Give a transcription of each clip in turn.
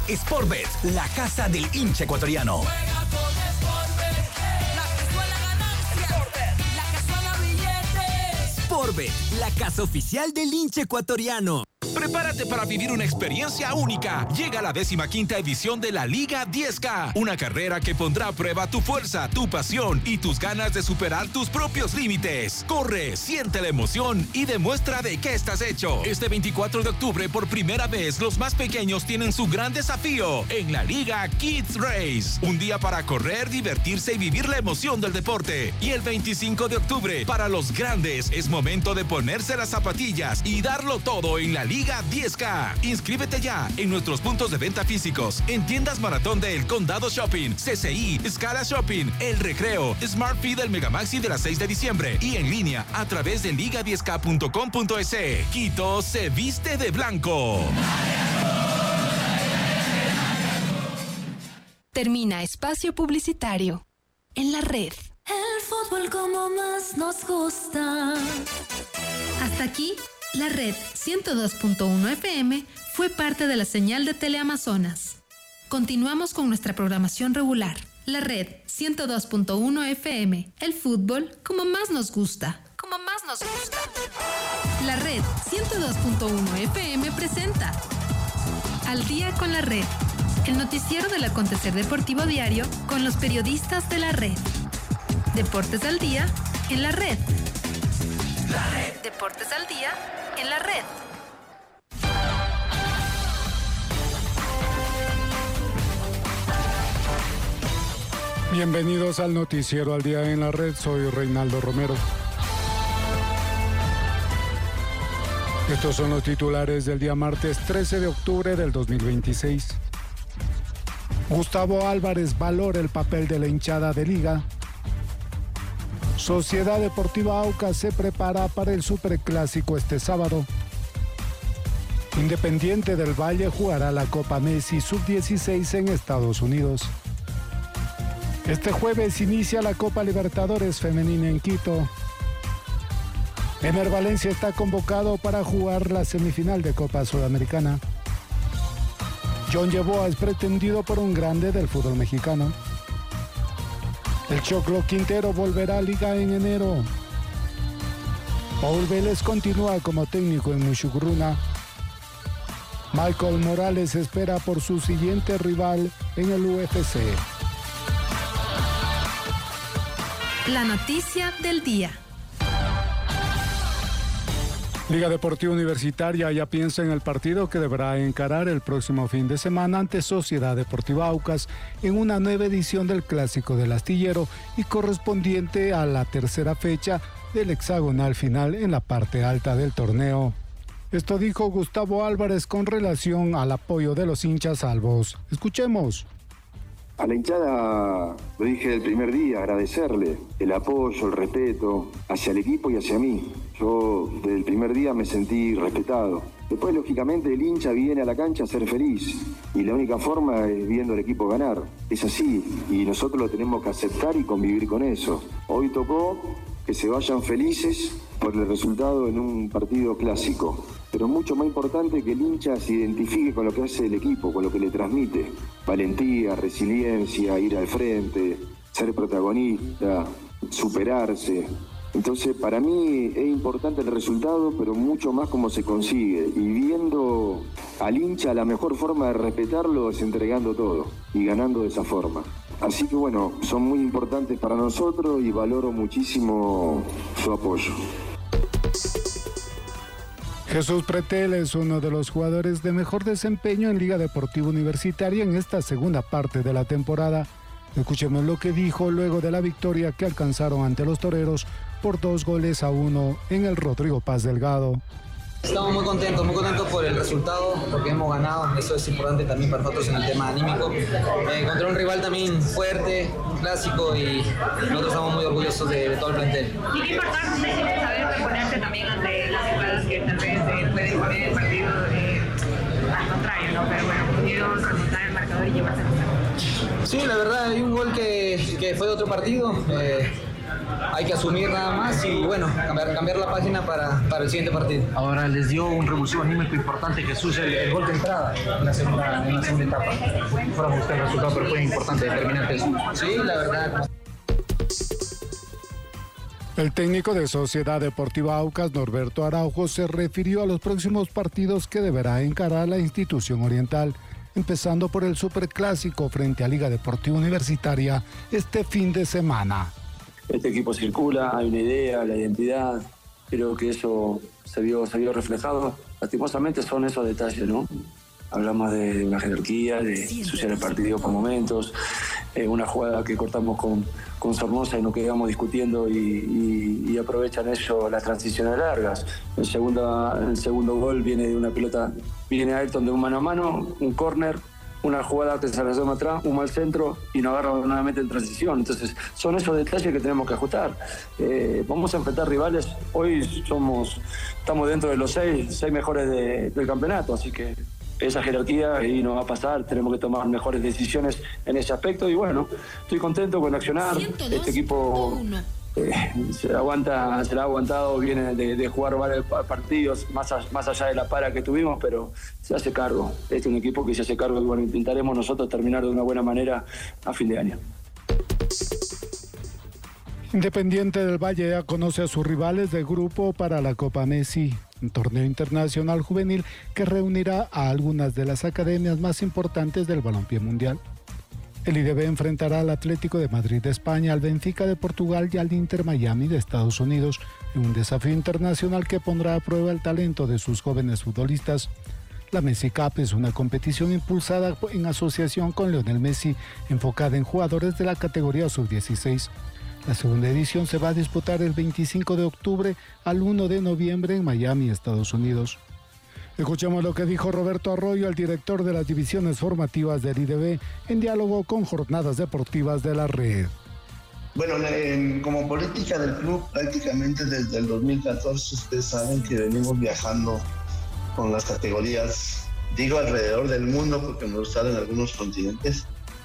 Sportbet, la casa del hincha ecuatoriano. Juega con Sportbet, la que suena ganancia. Sportbet, la que suena billetes. Sportbet, la casa oficial del hincha ecuatoriano. Prepárate para vivir una experiencia única. Llega la 15ª edición de la Liga 10K, una carrera que pondrá a prueba tu fuerza, tu pasión y tus ganas de superar tus propios límites. Corre, siente la emoción y demuestra de qué estás hecho. Este 24 de octubre, por primera vez, los más pequeños tienen su gran desafío en la Liga Kids Race. Un día para correr, divertirse y vivir la emoción del deporte. Y el 25 de octubre, para los grandes, es momento de ponerse las zapatillas y darlo todo en la Liga 10K. Inscríbete ya en nuestros puntos de venta físicos, en tiendas Maratón del Condado Shopping, CCI, Scala Shopping, El Recreo, Smart Feed del Megamaxi de la 6 de diciembre y en línea a través de liga10k.com.es. Quito se viste de blanco. Termina espacio publicitario en la red. El fútbol como más nos gusta. Hasta aquí, la red 102.1 FM fue parte de la señal de Teleamazonas. Continuamos con nuestra programación regular. La red 102.1 FM, el fútbol como más nos gusta. Como más nos gusta. La red 102.1 FM presenta Al día con la red, el noticiero del acontecer deportivo diario con los periodistas de la red. Deportes al día en la red. La red. Deportes al día en la red. Bienvenidos al noticiero al día en la red. Soy Reinaldo Romero. Estos son los titulares del día martes 13 de octubre del 2026. Gustavo Álvarez valora el papel de la hinchada de Liga. Sociedad Deportiva Aucas se prepara para el Superclásico este sábado. Independiente del Valle jugará la Copa Messi Sub-16 en Estados Unidos. Este jueves inicia la Copa Libertadores Femenina en Quito. Ener Valencia está convocado para jugar la semifinal de Copa Sudamericana. John Yeboah es pretendido por un grande del fútbol mexicano. El Choclo Quintero volverá a Liga en enero. Paul Vélez continúa como técnico en Mushuguruna. Michael Morales espera por su siguiente rival en el UFC. La noticia del día. Liga Deportiva Universitaria ya piensa en el partido que deberá encarar el próximo fin de semana ante Sociedad Deportiva Aucas en una nueva edición del Clásico del Astillero y correspondiente a la tercera fecha del hexagonal final en la parte alta del torneo. Esto dijo Gustavo Álvarez con relación al apoyo de los hinchas albos. Escuchemos. A la hinchada, lo dije el primer día, agradecerle el apoyo, el respeto hacia el equipo y hacia mí. Yo desde el primer día me sentí respetado. Después, lógicamente, el hincha viene a la cancha a ser feliz y la única forma es viendo al equipo ganar. Es así y nosotros lo tenemos que aceptar y convivir con eso. Hoy tocó que se vayan felices por el resultado en un partido clásico. Pero mucho más importante que el hincha se identifique con lo que hace el equipo, con lo que le transmite. Valentía, resiliencia, ir al frente, ser protagonista, superarse. Entonces, para mí es importante el resultado, pero mucho más cómo se consigue. Y viendo al hincha, la mejor forma de respetarlo es entregando todo y ganando de esa forma. Así que bueno, son muy importantes para nosotros y valoro muchísimo su apoyo. Jesús Pretel es uno de los jugadores de mejor desempeño en Liga Deportiva Universitaria en esta segunda parte de la temporada. Escuchemos lo que dijo luego de la victoria que alcanzaron ante los Toreros por 2-1 en el Rodrigo Paz Delgado. Estamos muy contentos por el resultado, porque hemos ganado, eso es importante también para nosotros en el tema anímico. Contra un rival también fuerte, un clásico, y nosotros estamos muy orgullosos de todo el plantel. Y qué importante es saber reponerte también ante las jugadas que tal vez pueden poner el partido al contrario, ¿no? Pero bueno, pudieron remontar el marcador y llevarse el resultado. Sí, la verdad, hay un gol que fue de otro partido. hay que asumir nada más y bueno, cambiar la página para el siguiente partido. Ahora les dio un revulsivo anímico importante Jesús, el gol de entrada en la segunda etapa. Fueron a buscar el resultado, pero fue importante, determinante eso. Sí, la verdad. El técnico de Sociedad Deportiva Aucas, Norberto Araujo, se refirió a los próximos partidos que deberá encarar la institución oriental, empezando por el Superclásico frente a Liga Deportiva Universitaria este fin de semana. Este equipo circula, hay una idea, la identidad, creo que eso se vio reflejado. Lastimosamente son esos detalles, ¿no? Hablamos de una jerarquía, de ensuciar el partido por momentos, una jugada que cortamos con Sornosa y nos quedamos discutiendo y aprovechan ellos las transiciones largas. El segundo gol viene de una pelota, viene Ayrton de un mano a mano, un córner, una jugada que se resuelve atrás, un mal centro y nos agarra nuevamente en transición. Entonces son esos detalles que tenemos que ajustar. Vamos a enfrentar rivales, hoy estamos dentro de los seis mejores del campeonato, así que esa jerarquía y nos va a pasar, tenemos que tomar mejores decisiones en ese aspecto y bueno, estoy contento con accionar. Este equipo se la ha aguantado, viene de jugar varios partidos más allá de la para que tuvimos, pero se hace cargo. Este es un equipo que se hace cargo y bueno, intentaremos nosotros terminar de una buena manera a fin de año. Independiente del Valle ya conoce a sus rivales del grupo para la Copa Messi, un torneo internacional juvenil que reunirá a algunas de las academias más importantes del balompié mundial. El IDB enfrentará al Atlético de Madrid de España, al Benfica de Portugal y al Inter Miami de Estados Unidos, en un desafío internacional que pondrá a prueba el talento de sus jóvenes futbolistas. La Messi Cup es una competición impulsada en asociación con Lionel Messi, enfocada en jugadores de la categoría sub-16. La segunda edición se va a disputar el 25 de octubre al 1 de noviembre en Miami, Estados Unidos. Escuchemos lo que dijo Roberto Arroyo, el director de las divisiones formativas del IDB, en diálogo con Jornadas Deportivas de la Red. Bueno, como política del club, prácticamente desde el 2014, ustedes saben que venimos viajando con las categorías, digo alrededor del mundo porque hemos estado en algunos continentes,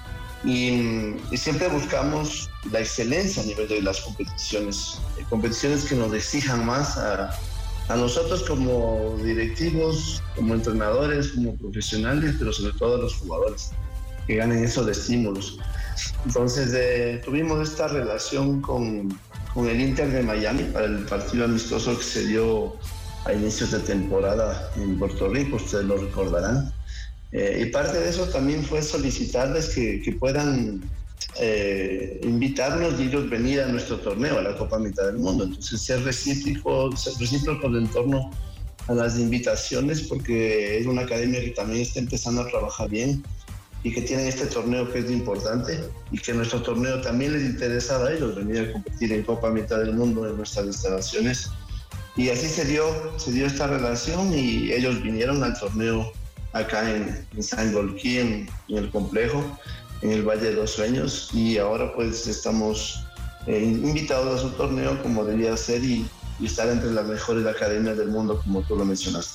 y siempre buscamos la excelencia a nivel de las competiciones que nos exijan más a nosotros como directivos, como entrenadores, como profesionales, pero sobre todo a los jugadores, que ganen esos estímulos. Entonces tuvimos esta relación con el Inter de Miami para el partido amistoso que se dio a inicios de temporada en Puerto Rico, ustedes lo recordarán. Y parte de eso también fue solicitarles que puedan invitarnos y ellos venir a nuestro torneo, a la Copa Mitad del Mundo. Entonces ser recíprocos en torno a las invitaciones, porque es una academia que también está empezando a trabajar bien y que tienen este torneo que es importante y que nuestro torneo también les interesaba a ellos venir a competir en Copa Mitad del Mundo en nuestras instalaciones. Y así se dio esta relación y ellos vinieron al torneo acá en Saint-Golquí, en el complejo, en el Valle de los Sueños, y ahora pues estamos invitados a su torneo como debía ser y estar entre las mejores academias del mundo, como tú lo mencionaste.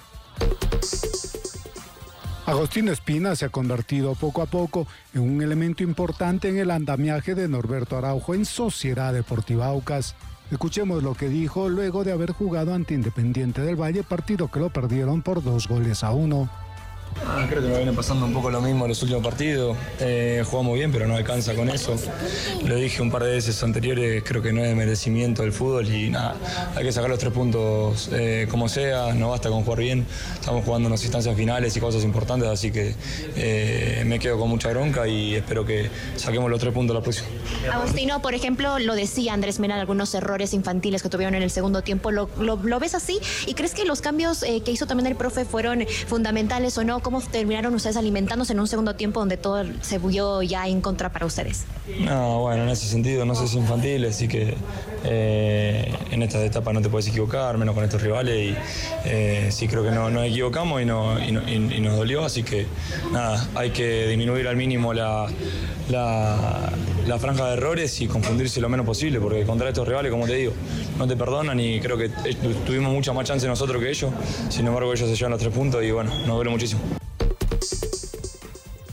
Agustín Espina se ha convertido poco a poco en un elemento importante en el andamiaje de Norberto Araujo en Sociedad Deportiva Aucas. Escuchemos lo que dijo luego de haber jugado ante Independiente del Valle, partido que lo perdieron por 2-1. Creo que me viene pasando un poco lo mismo en los últimos partidos. Jugamos bien, pero no alcanza con eso. Lo dije un par de veces anteriores, creo que no es de merecimiento del fútbol y nada, hay que sacar los 3 puntos como sea, no basta con jugar bien. Estamos jugando unas instancias finales y cosas importantes, así que me quedo con mucha bronca y espero que saquemos los 3 puntos la próxima. Agustino, por ejemplo, lo decía Andrés Mena, algunos errores infantiles que tuvieron en el segundo tiempo. ¿Lo ves así? ¿Y crees que los cambios que hizo también el profe fueron fundamentales o no? ¿Cómo terminaron ustedes alimentándose en un segundo tiempo donde todo se vio ya en contra para ustedes? No, bueno, en ese sentido no sé si infantil, así que en estas etapas no te puedes equivocar, menos con estos rivales, y sí creo que nos equivocamos y nos dolió, así que nada, hay que disminuir al mínimo la franja de errores y confundirse lo menos posible, porque contra estos rivales, como te digo, no te perdonan y creo que tuvimos mucha más chance nosotros que ellos, sin embargo ellos se llevan los 3 puntos y bueno, nos duele muchísimo.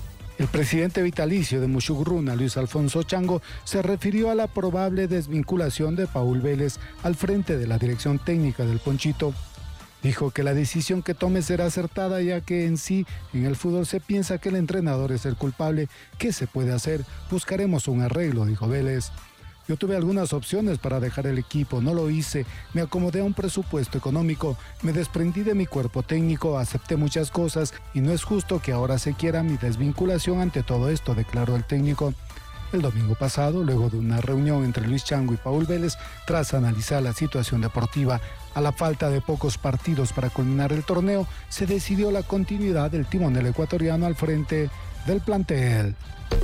El presidente vitalicio de Mushugurruna, Luis Alfonso Chango, se refirió a la probable desvinculación de Paul Vélez al frente de la dirección técnica del Ponchito. Dijo que la decisión que tome será acertada, ya que en el fútbol se piensa que el entrenador es el culpable. ¿Qué se puede hacer? Buscaremos un arreglo, dijo Vélez. Yo tuve algunas opciones para dejar el equipo, no lo hice, me acomodé a un presupuesto económico, me desprendí de mi cuerpo técnico, acepté muchas cosas y no es justo que ahora se quiera mi desvinculación ante todo esto, declaró el técnico. El domingo pasado, luego de una reunión entre Luis Chango y Paul Vélez, tras analizar la situación deportiva, a la falta de pocos partidos para culminar el torneo, se decidió la continuidad del timonel ecuatoriano al frente del plantel.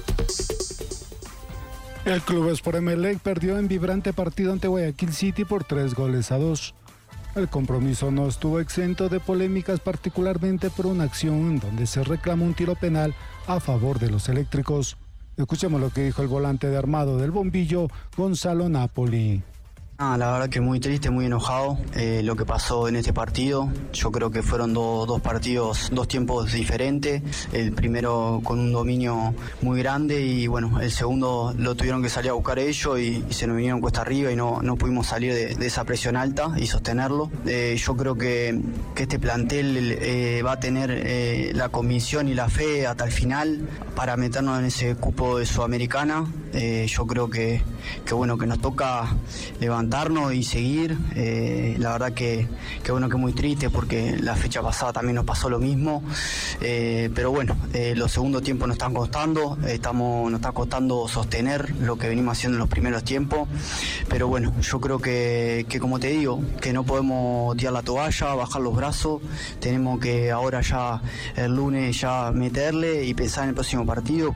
El Club Sport Emelec perdió en vibrante partido ante Guayaquil City por 3-2. El compromiso no estuvo exento de polémicas, particularmente por una acción en donde se reclamó un tiro penal a favor de los eléctricos. Escuchemos lo que dijo el volante de Armado del Bombillo, Gonzalo Napoli. La verdad que muy triste, muy enojado lo que pasó en este partido. Yo creo que fueron dos partidos, dos tiempos diferentes. El primero con un dominio muy grande y bueno, el segundo lo tuvieron que salir a buscar ellos y se nos vinieron cuesta arriba y no pudimos salir de esa presión alta y sostenerlo. Yo creo que este plantel va a tener la convicción y la fe hasta el final para meternos en ese cupo de Sudamericana. Yo creo que bueno, que nos toca levantarnos y seguir. La verdad que bueno, que muy triste porque la fecha pasada también nos pasó lo mismo, pero bueno, los segundos tiempos nos están costando, nos está costando sostener lo que venimos haciendo en los primeros tiempos, pero bueno, yo creo que como te digo, que no podemos tirar la toalla, bajar los brazos, tenemos que ahora ya el lunes ya meterle y pensar en el próximo partido.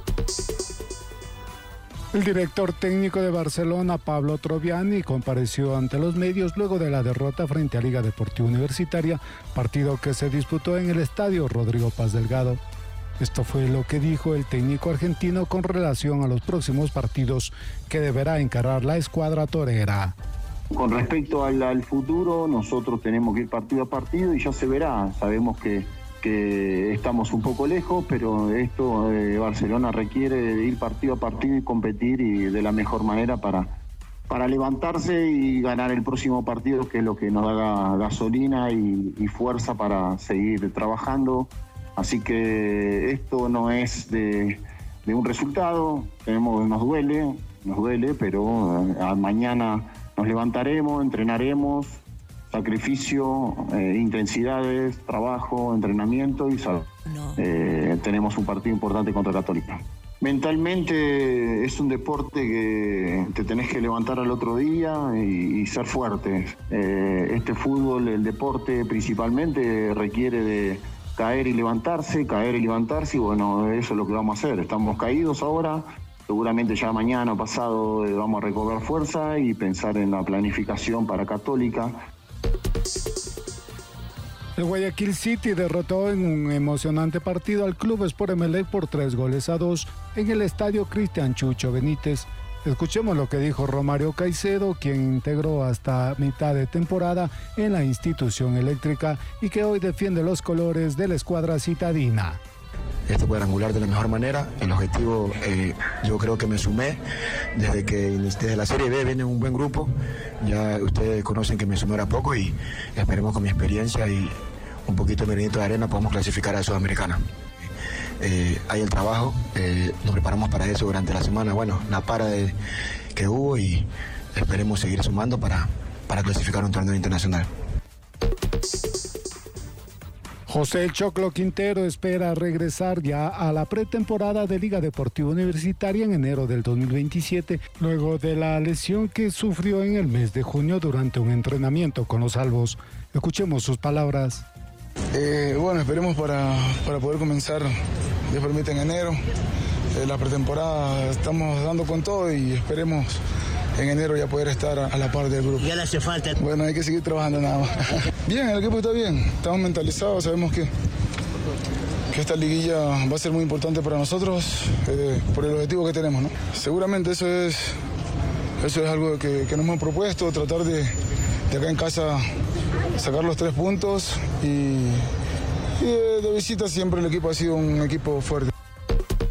El director técnico de Barcelona, Pablo Troviani, compareció ante los medios luego de la derrota frente a Liga Deportiva Universitaria, partido que se disputó en el estadio Rodrigo Paz Delgado. Esto fue lo que dijo el técnico argentino con relación a los próximos partidos que deberá encarar la escuadra torera. Con respecto al futuro, nosotros tenemos que ir partido a partido y ya se verá. Sabemos que estamos un poco lejos, pero esto Barcelona requiere de ir partido a partido y competir y de la mejor manera para levantarse y ganar el próximo partido, que es lo que nos da gasolina y fuerza para seguir trabajando. Así que esto no es de un resultado, nos duele, pero mañana nos levantaremos, entrenaremos, sacrificio, intensidades, trabajo, entrenamiento y tenemos un partido importante contra Católica. Mentalmente es un deporte que te tenés que levantar al otro día y ser fuerte. Este fútbol, el deporte principalmente requiere de caer y levantarse y bueno, eso es lo que vamos a hacer. Estamos caídos ahora, seguramente ya mañana o pasado vamos a recobrar fuerza y pensar en la planificación para Católica. El Guayaquil City derrotó en un emocionante partido al Club Sport Emelec por 3-2 en el estadio Cristian Chucho Benítez. Escuchemos lo que dijo Romario Caicedo, quien integró hasta mitad de temporada en la institución eléctrica y que hoy defiende los colores de la escuadra citadina. Este cuadrangular de la mejor manera. El objetivo, yo creo que me sumé desde la Serie B, viene un buen grupo. Ya ustedes conocen que me sumé a poco y esperemos con mi experiencia y un poquito de granito de arena podamos clasificar a la Sudamericana. Hay el trabajo, nos preparamos para eso durante la semana. Bueno, la para que hubo y esperemos seguir sumando para clasificar un torneo internacional. José El Choclo Quintero espera regresar ya a la pretemporada de Liga Deportiva Universitaria en enero del 2027, luego de la lesión que sufrió en el mes de junio durante un entrenamiento con los Albos. Escuchemos sus palabras. Bueno, esperemos para poder comenzar, Dios permite, en enero. La pretemporada estamos dando con todo y esperemos en enero ya poder estar a la par del grupo. ¿Ya le hace falta? Bueno, hay que seguir trabajando nada más. Bien, el equipo está bien, estamos mentalizados, sabemos que esta liguilla va a ser muy importante para nosotros por el objetivo que tenemos, ¿no? Seguramente eso es algo que nos hemos propuesto, tratar de acá en casa sacar los 3 puntos y de visita siempre el equipo ha sido un equipo fuerte.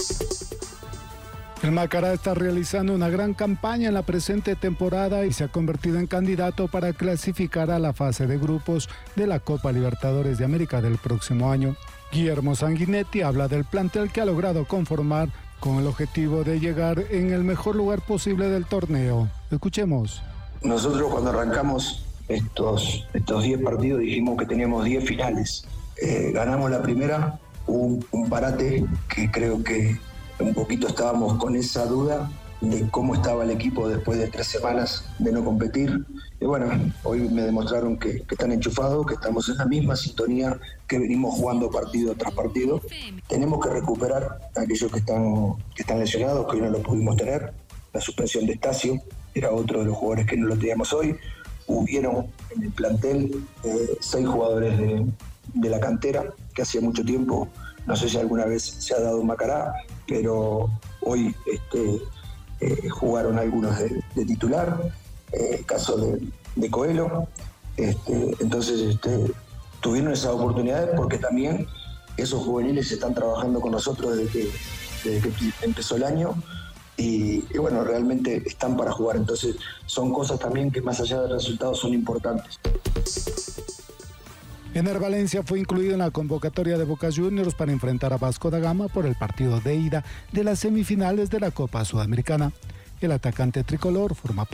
El Macará está realizando una gran campaña en la presente temporada y se ha convertido en candidato para clasificar a la fase de grupos de la Copa Libertadores de América del próximo año. Guillermo Sanguinetti habla del plantel que ha logrado conformar con el objetivo de llegar en el mejor lugar posible del torneo. Escuchemos. Nosotros cuando arrancamos estos 10 partidos dijimos que teníamos 10 finales. Ganamos la primera, hubo un parate que creo que un poquito estábamos con esa duda de cómo estaba el equipo después de 3 semanas de no competir. Y bueno, hoy me demostraron que están enchufados, que estamos en la misma sintonía que venimos jugando partido tras partido. Tenemos que recuperar a aquellos que están lesionados, que hoy no lo pudimos tener. La suspensión de Estacio era otro de los jugadores que no lo teníamos hoy. Hubieron en el plantel 6 jugadores de la cantera, que hacía mucho tiempo, no sé si alguna vez se ha dado en Macará, pero hoy jugaron algunos de titular, caso de Coelho, entonces tuvieron esas oportunidades porque también esos juveniles están trabajando con nosotros desde que empezó el año y bueno, realmente están para jugar, entonces son cosas también que más allá del resultado son importantes. Ener Valencia fue incluido en la convocatoria de Boca Juniors para enfrentar a Vasco da Gama por el partido de ida de las semifinales de la Copa Sudamericana. El atacante tricolor forma